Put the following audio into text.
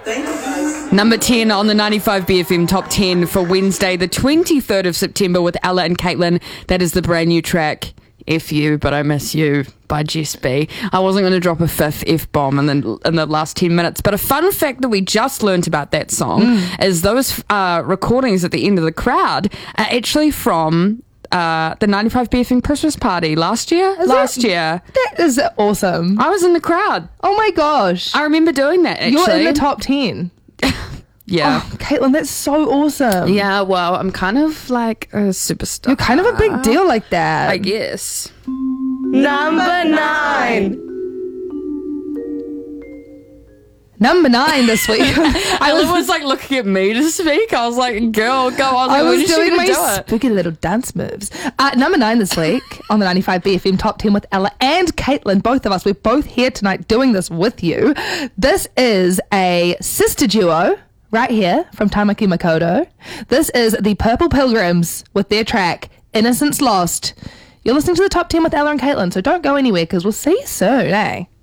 Thank you, guys. Number 10 on the 95 BFM Top 10 for Wednesday, the 23rd of September with Ella and Caitlin. That is the brand new track, F You, But I Miss You by Jess B. I wasn't going to drop a fifth F-bomb in the last 10 minutes, but a fun fact that we just learnt about that song is those recordings at the end of the crowd are actually from the 95 BFM Christmas party last year. Year. That is awesome. I was in the crowd. Oh my gosh. I remember doing that, actually. You're in the top 10. Yeah. Oh, Caitlin, that's so awesome. Yeah, well, I'm kind of like a superstar. You're kind of a big deal like that. I guess. Number 9. Number 9 this week. I was like looking at me to speak. I was like, girl, go on. I was when doing she my gonna do it? spooky little dance moves. Number 9 this week on the 95 BFM Top 10 with Ella and Caitlin. Both of us, we're both here tonight doing this with you. This is a sister duo right here from Tamaki Makoto. This is the Purple Pilgrims with their track, Innocence Lost. You're listening to the Top 10 with Ella and Caitlin, so don't go anywhere because we'll see you soon, eh?